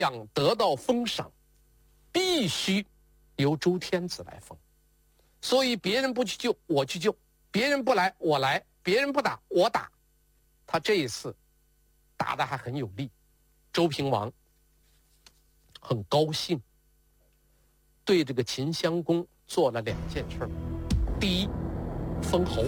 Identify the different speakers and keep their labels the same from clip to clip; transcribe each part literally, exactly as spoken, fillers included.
Speaker 1: 想得到封赏，必须由周天子来封。所以别人不去救，我去救；别人不来，我来；别人不打，我打。他这一次打得还很有力，周平王很高兴，对这个秦襄公做了两件事。第一，封侯。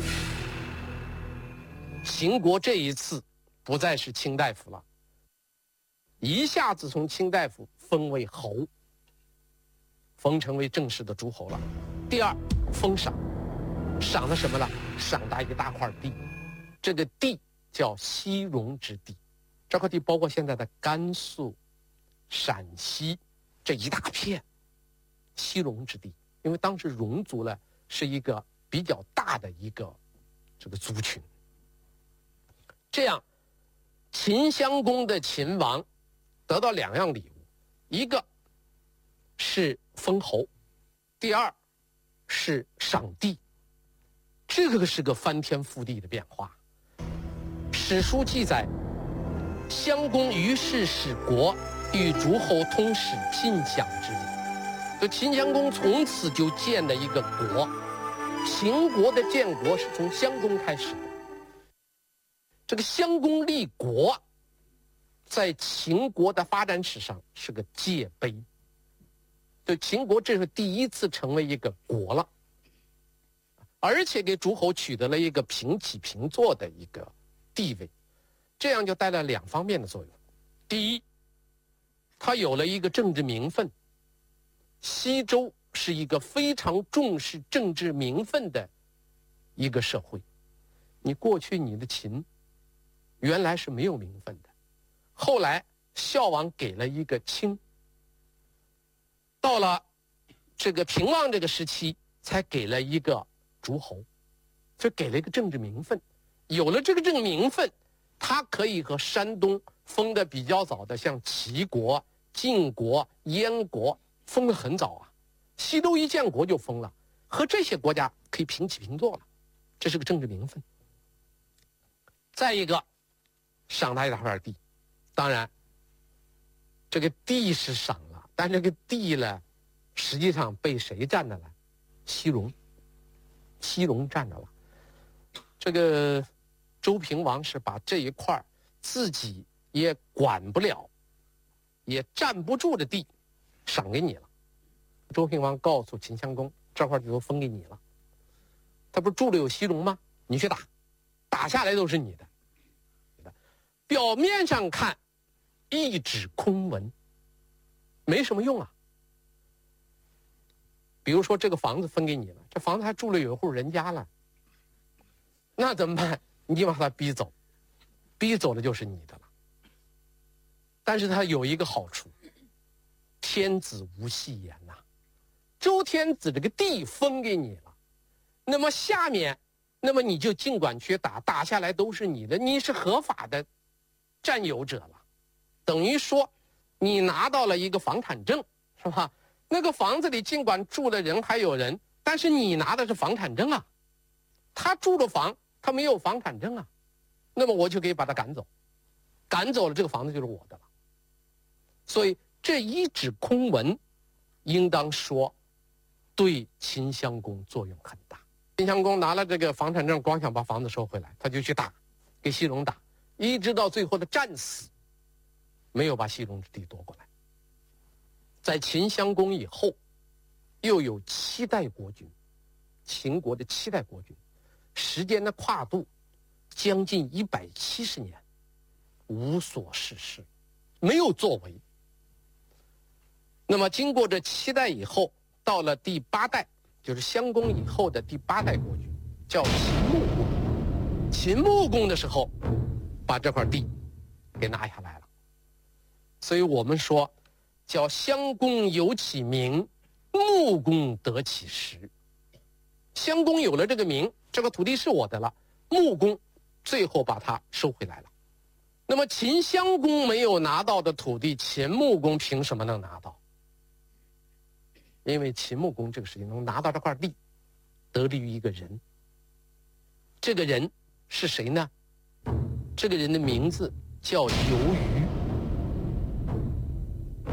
Speaker 1: 秦国这一次不再是卿大夫了，一下子从卿大夫封为侯，封成为正式的诸侯了。第二，封赏，赏了什么呢？赏他一大块地，这个地叫西戎之地，这块地包括现在的甘肃、陕西这一大片西戎之地，因为当时戎族呢是一个比较大的一个这个族群。这样，秦襄公的秦王得到两样礼物，一个是封侯，第二是赏地。这个是个翻天覆地的变化。史书记载，襄公于是使国与诸侯通使聘享之礼，就秦襄公从此就建了一个国。秦国的建国是从襄公开始的。这个襄公立国，在秦国的发展史上是个界碑。就秦国这是第一次成为一个国了，而且给诸侯取得了一个平起平坐的一个地位，这样就带来两方面的作用。第一，他有了一个政治名分。西周是一个非常重视政治名分的一个社会。你过去你的秦原来是没有名分的，后来孝王给了一个卿，到了这个平王这个时期才给了一个诸侯，就给了一个政治名分。有了这个政治名分，他可以和山东封的比较早的像齐国、晋国、燕国封得很早啊，西周一建国就封了，和这些国家可以平起平坐了，这是个政治名分。再一个，赏他一大块地，当然这个地是赏了，但这个地呢实际上被谁占着了？西戎，西戎占着了。这个周平王是把这一块自己也管不了也站不住的地赏给你了。周平王告诉秦襄公，这块地都封给你了，他不是住了有西戎吗？你去打，打下来都是你的。表面上看一纸空文，没什么用啊。比如说这个房子分给你了，这房子还住了有一户人家了，那怎么办？你就把他逼走，逼走了就是你的了。但是他有一个好处，天子无戏言呐、啊。周天子这个地分给你了，那么下面，那么你就尽管去打，打下来都是你的，你是合法的占有者了。等于说你拿到了一个房产证，是吧？那个房子里尽管住的人还有人，但是你拿的是房产证啊。他住的房他没有房产证啊，那么我就可以把他赶走，赶走了这个房子就是我的了。所以这一纸空文应当说对秦襄公作用很大。秦襄公拿了这个房产证，光想把房子收回来，他就去打，给西戎打，一直到最后的战死，没有把西戎之地夺过来。在秦襄公以后，又有七代国君，秦国的七代国君，时间的跨度将近一百七十年，无所事事，没有作为。那么经过这七代以后，到了第八代，就是襄公以后的第八代国君，叫秦穆公。秦穆公的时候，把这块地给拿下来了。所以我们说，叫襄公有其名，穆公得其实。襄公有了这个名，这个土地是我的了，穆公最后把它收回来了。那么秦襄公没有拿到的土地，秦穆公凭什么能拿到？因为秦穆公这个事情能拿到这块地，得力于一个人。这个人是谁呢？这个人的名字叫游鱼。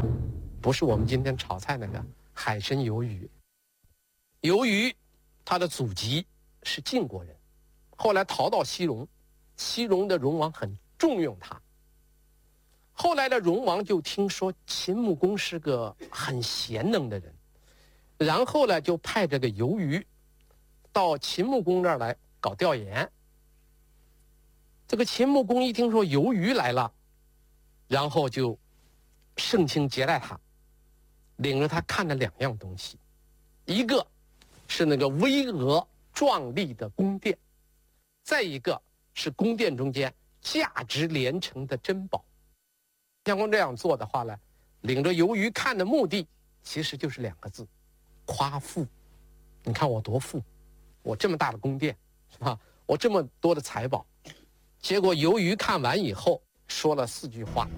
Speaker 1: 不是我们今天炒菜那个海参鱿鱼。鱿鱼他的祖籍是晋国人，后来逃到西戎，西戎的戎王很重用他。后来的戎王就听说秦穆公是个很贤能的人，然后呢就派这个鱿鱼到秦穆公这儿来搞调研。这个秦穆公一听说鱿鱼来了，然后就盛情接待他，领着他看了两样东西，一个是那个巍峨壮丽的宫殿，再一个是宫殿中间价值连城的珍宝。相公这样做的话呢，领着鱿鱼看的目的其实就是两个字：夸富。你看我多富，我这么大的宫殿，是吧？我这么多的财宝。结果鱿鱼看完以后说了四句话：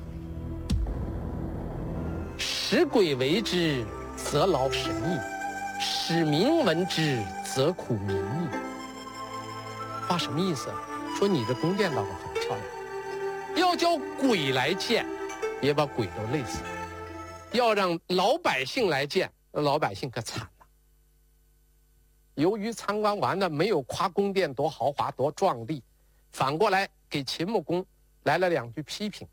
Speaker 1: 使鬼为之，则劳神意；使民闻之，则苦民意。话什么意思？说你这宫殿倒是很漂亮，要叫鬼来见，也把鬼都累死了；要让老百姓来见，老百姓可惨了。由于参观完了，没有夸宫殿多豪华多壮丽，反过来给秦穆公来了两句批评。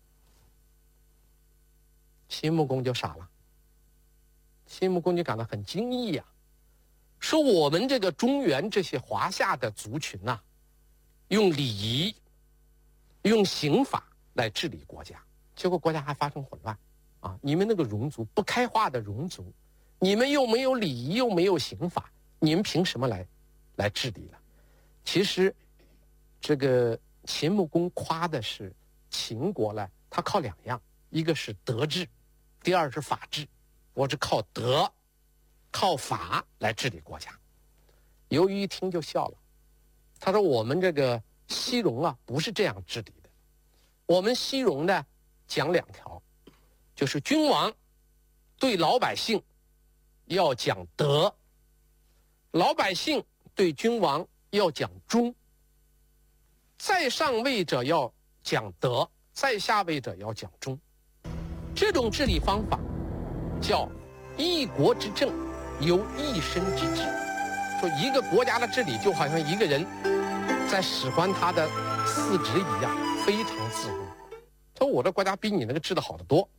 Speaker 1: 秦穆公就傻了，秦穆公就感到很惊异呀、啊，说我们这个中原这些华夏的族群呐、啊，用礼仪、用刑法来治理国家，结果国家还发生混乱啊！你们那个戎族不开化的戎族，你们又没有礼仪，又没有刑法，你们凭什么来来治理了？其实，这个秦穆公夸的是秦国呢，他靠两样，一个是德治，第二是法治。我是靠德、靠法来治理国家。由于一听就笑了，他说：“我们这个西戎啊，不是这样治理的。我们西戎呢，讲两条，就是君王对老百姓要讲德，老百姓对君王要讲忠。在上位者要讲德，在下位者要讲忠。这种治理方法叫一国之政由一身之治。说一个国家的治理就好像一个人在使唤他的四肢一样，非常自如。他说我的国家比你那个治得好得多。”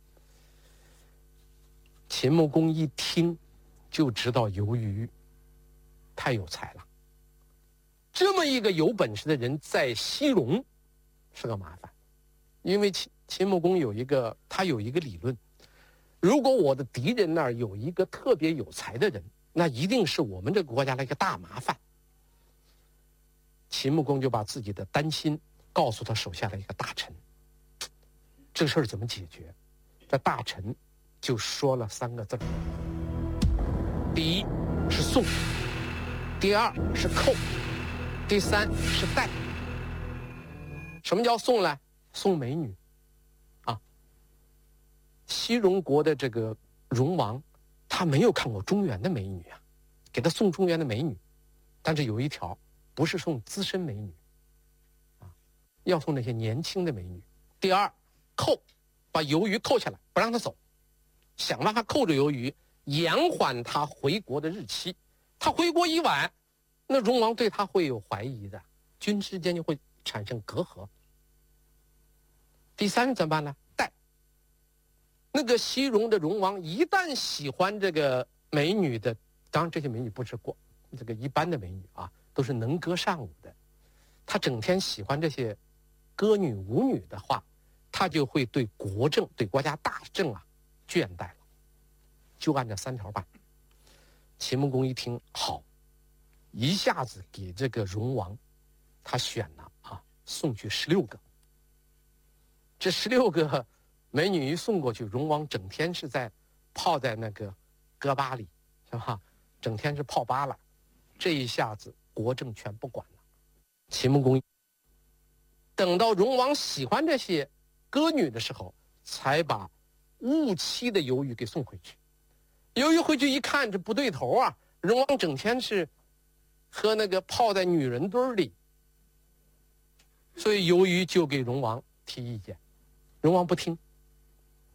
Speaker 1: 秦穆公一听就知道鱿鱼太有才了，这么一个有本事的人在西戎是个麻烦。因为秦秦穆公有一个他有一个理论，如果我的敌人那儿有一个特别有才的人，那一定是我们这个国家的一个大麻烦。秦穆公就把自己的担心告诉他手下的一个大臣，这个事儿怎么解决？这大臣就说了三个字：第一是送，第二是扣，第三是带。什么叫送呢？送美女啊！西戎国的这个戎王，他没有看过中原的美女啊，给他送中原的美女，但是有一条，不是送资深美女啊，要送那些年轻的美女。第二，扣，把鱿鱼扣下来，不让他走，想办法扣着鱿鱼，延缓他回国的日期。他回国一晚，那戎王对他会有怀疑的，君之间就会产生隔阂。第三是怎么办呢？带。那个西戎的戎王一旦喜欢这个美女的，当然这些美女不是过这个一般的美女啊，都是能歌善舞的。他整天喜欢这些歌女舞女的话，他就会对国政、对国家大政啊倦怠了。就按这三条办。秦穆公一听好，一下子给这个戎王他选了啊，送去十六个。这十六个美女一送过去，戎王整天是在泡在那个歌吧里，是吧？整天是泡吧了，这一下子国政全不管了。秦穆公等到戎王喜欢这些歌女的时候，才把误期的鱿鱼给送回去。鱿鱼回去一看，这不对头啊！戎王整天是和那个泡在女人堆里，所以鱿鱼就给戎王提意见。戎王不听，